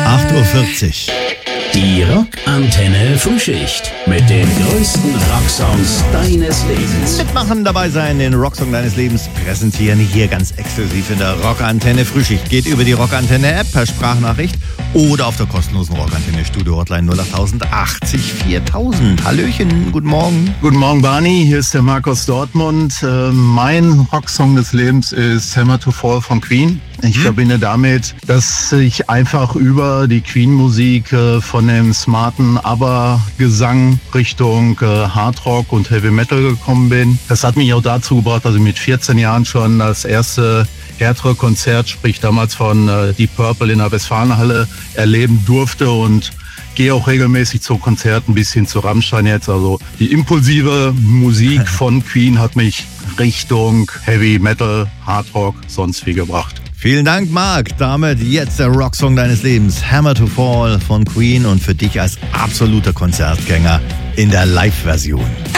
8:40 Uhr. Die Rockantenne Frühschicht mit den größten Rocksongs deines Lebens. Mitmachen, dabei sein, den Rocksong deines Lebens präsentieren hier ganz exklusiv in der Rockantenne Frühschicht. Geht über die Rockantenne App per Sprachnachricht oder auf der kostenlosen Rockantenne Studio Hotline 08000 80 4000. Hallöchen, guten Morgen. Guten Morgen, Barney. Hier ist der Marc aus Dortmund. Mein Rocksong des Lebens ist Hammer to Fall von Queen. Ich verbinde damit, dass ich einfach über die Queen-Musik von dem smarten ABBA-Gesang Richtung Hardrock und Heavy Metal gekommen bin. Das hat mich auch dazu gebracht, dass ich mit 14 Jahren schon das erste härtere Konzert, sprich damals von Deep Purple in der Westfalenhalle, erleben durfte und gehe auch regelmäßig zu Konzerten bis hin zu Rammstein jetzt. Also die impulsive Musik von Queen hat mich Richtung Heavy Metal, Hardrock, sonst wie gebracht. Vielen Dank, Marc. Damit jetzt der Rocksong deines Lebens, Hammer to Fall von Queen, und für dich als absoluter Konzertgänger in der Live-Version.